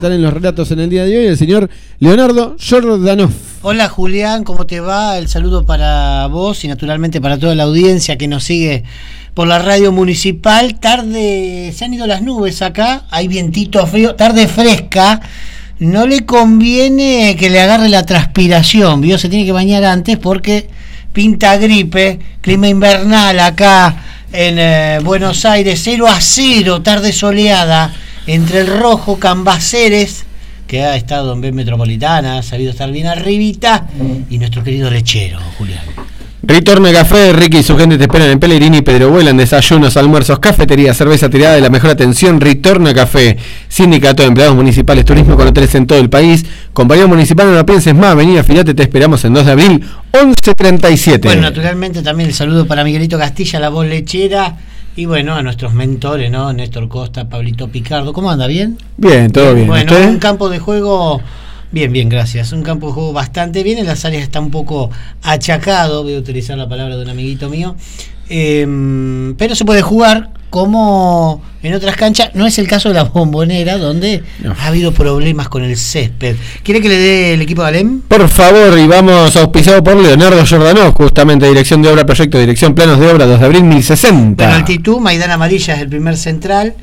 Están en los relatos en el día de hoy el señor Leonardo Jordanov. Hola Julián, ¿cómo te va? El saludo para vos y naturalmente para toda la audiencia que nos sigue por la radio municipal. Tarde, se han ido las nubes acá, hay vientito frío, tarde fresca. No le conviene que le agarre la transpiración, ¿vio? Se tiene que bañar antes porque pinta gripe, clima invernal acá en Buenos Aires, 0-0, tarde soleada. Entre el rojo, Cambaceres, que ha estado en B Metropolitana, ha sabido estar bien arribita, y nuestro querido lechero, Julián. Ritorno Café, Ricky y su gente te esperan en Pellegrini y Pedro Vuelan, desayunos, almuerzos, cafetería, cerveza tirada de la mejor atención. Ritorno Café, Sindicato de Empleados Municipales, Turismo con hoteles en todo el país. Compañía Municipal, no lo pienses más, vení, afilate, te esperamos en 2 de abril, 11:37. Bueno, naturalmente también el saludo para Miguelito Castilla, la voz lechera. Y bueno, a nuestros mentores, ¿no? Néstor Costa, Pablito Picardo. ¿Cómo anda? ¿Bien? Bien, todo bien. Bueno, ¿usted? Un campo de juego, bien, gracias. Un campo de juego bastante bien. En las áreas está un poco achacado, voy a utilizar la palabra de un amiguito mío. Pero se puede jugar como en otras canchas. No es el caso de la Bombonera, donde ha habido problemas con el césped. ¿Quiere que le dé el equipo de Alem? Por favor, y vamos auspiciado por Leonardo Jordanov, justamente Dirección de Obra, Proyecto, Dirección, Planos de Obra, 2 de abril 1060. Bueno, altitud, Maidana Amarilla es el primer central.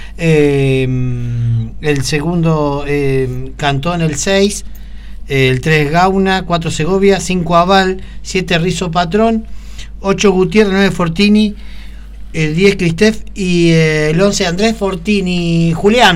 El segundo, Cantón, el 6. El 3, Gauna. 4, Segovia. 5, Aval. 7, Rizo Patrón. 8, Gutiérrez. 9, Fortini. El 10, Cristef. Y el 11, Andrés Fortini.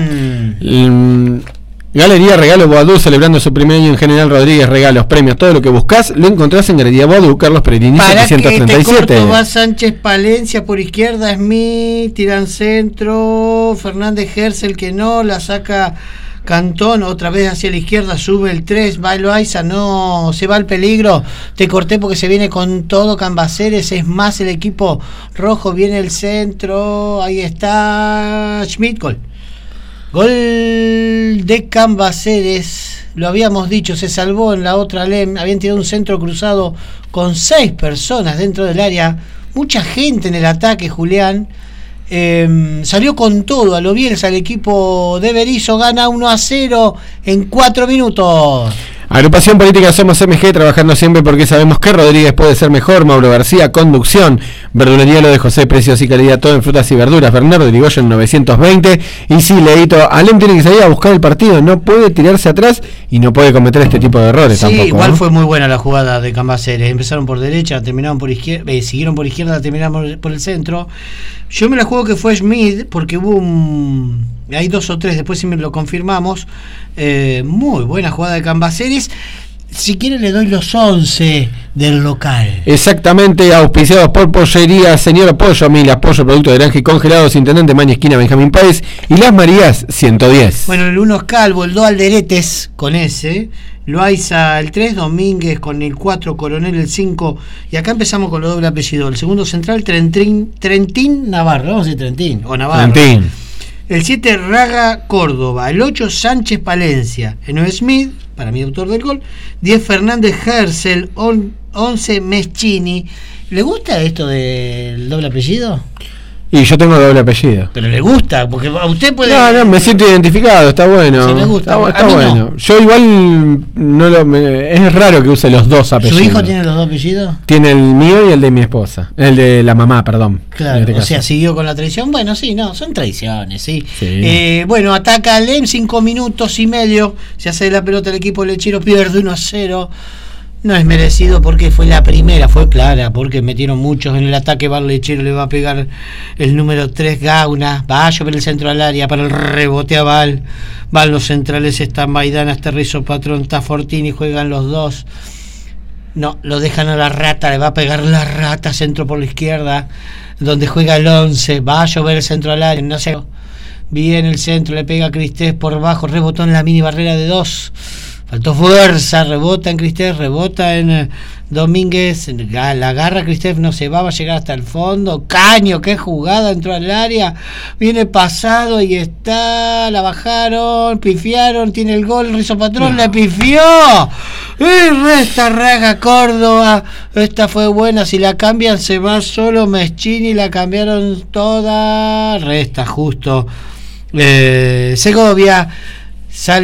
Julián. Galería Regalo Boadú, celebrando su primer año en General Rodríguez. Regalos, premios, todo lo que buscas lo encontrás en Galería Boadú, Carlos Pellegrini 737. Para va Sánchez Palencia por izquierda, Smith, tiran centro, Fernández Hersel que no, la saca Cantón, otra vez hacia la izquierda, sube el 3, va Loaiza, no, se va al peligro, te corté porque se viene con todo Cambaceres, es más el equipo rojo, viene el centro, ahí está Schmidt, Gol de Cambaceres, lo habíamos dicho, se salvó en la otra LEM, habían tirado un centro cruzado con 6 personas dentro del área, mucha gente en el ataque, Julián. Salió con todo a lo Bielsa, el equipo de Berizzo gana 1-0 en 4 minutos. Agrupación Política Somos MG, trabajando siempre porque sabemos que Rodríguez puede ser mejor. Mauro García, conducción. Verdulería Lo de José, precios y calidad, todo en frutas y verduras. Bernardo Irigoyen 920. Y sí, Leito, Alem tiene que salir a buscar el partido, no puede tirarse atrás y no puede cometer este tipo de errores tampoco. Sí, igual, ¿no? Fue muy buena la jugada de Cambaceres. Empezaron por derecha, terminaron por izquierda, siguieron por izquierda, terminaron por el centro. Yo me la juego que fue Schmidt porque hubo hay 2 o 3, después si me lo confirmamos. Muy buena jugada de Cambaceres. Si quiere le doy los 11 del local. Exactamente, auspiciados por Pollería Señor Pollo, Milas, pollo, producto de granja y congelados, Intendente Maña, esquina Benjamín Páez y Las Marías 110. Bueno, el 1 es Calvo, el 2 Alderetes con ese, Loaiza el 3, Domínguez con el 4, Coronel el 5, y acá empezamos con los doble apellido. El segundo central, Trentín Navarro, vamos a decir Trentín o Navarro. Trentín. El 7, Raga Córdoba. El 8, Sánchez Palencia. El 9, Smith, para mí autor del gol. 10, Fernández Hersel. 11, Meschini. ¿Le gusta esto del doble apellido? Y yo tengo doble apellido. Pero le gusta, porque a usted puede... No, me siento identificado, está bueno. Sí, me gusta. Está bueno. No. Yo igual es raro que use los 2 apellidos. ¿Su hijo tiene los 2 apellidos? Tiene el mío y el de mi esposa. El de la mamá, perdón. Claro, o sea, siguió con la tradición. Bueno, sí, no, son tradiciones, sí. Bueno, ataca Alem, 5 minutos y medio. Se hace la pelota el equipo lechero, pierde 1-0. No es merecido porque fue la primera, fue clara, porque metieron muchos en el ataque. Va el lechero, le va a pegar el número 3, Gauna. Va a llover el centro al área para el rebote a Val. Van los centrales, está Maidana, está Rizo Patrón, está Fortini, juegan los 2. No, lo dejan a la Rata, le va a pegar la Rata, centro por la izquierda, donde juega el 11. Va a llover el centro al área, no sé. Bien el centro, le pega a Cristés por bajo, rebotó en la mini barrera de 2. Faltó fuerza, rebota en Cristef, rebota en Domínguez, la agarra Cristef, no se va a llegar hasta el fondo. Caño, qué jugada, entró al área, viene pasado y está, la bajaron, pifiaron, tiene el gol, Rizo Patrón, le pifió. Y resta Raga Córdoba, esta fue buena, si la cambian se va solo Meschini, la cambiaron toda, resta justo. Segovia. sale